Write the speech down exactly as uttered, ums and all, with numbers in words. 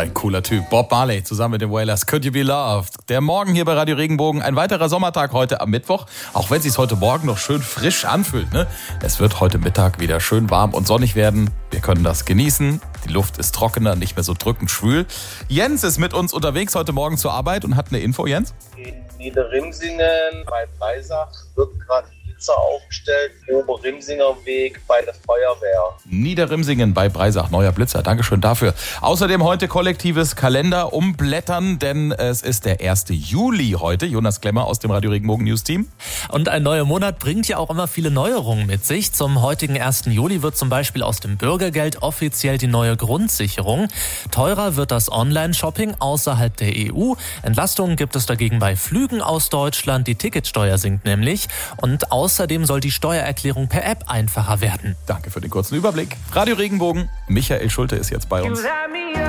ein cooler Typ. Bob Marley zusammen mit den Wailers. Could You Be Loved? Der Morgen hier bei Radio Regenbogen. Ein weiterer Sommertag heute am Mittwoch. Auch wenn es sich heute Morgen noch schön frisch anfühlt. Ne? Es wird heute Mittag wieder schön warm und sonnig werden. Wir können das genießen. Die Luft ist trockener, nicht mehr so drückend schwül. Jens ist mit uns unterwegs heute Morgen zur Arbeit und hat eine Info, Jens? In Niederrimsingen bei Breisach wird gerade Blitzer aufgestellt. Ober-Rimsinger Weg bei der Feuerwehr. Niederrimsingen bei Breisach, neuer Blitzer. Dankeschön dafür. Außerdem heute kollektives Kalender umblättern, denn es ist der erste Juli heute. Jonas Klemmer aus dem Radio Regenbogen News Team. Und ein neuer Monat bringt ja auch immer viele Neuerungen mit sich. Zum heutigen ersten Juli wird zum Beispiel aus dem Bürgergeld offiziell die neue Grundsicherung. Teurer wird das Online-Shopping außerhalb der E U. Entlastungen gibt es dagegen bei Flügen aus Deutschland. Die Ticketsteuer sinkt nämlich. Und außerdem soll die Steuererklärung per App einfacher werden. Danke für den kurzen Überblick. Radio Regenbogen, Michael Schulte ist jetzt bei uns.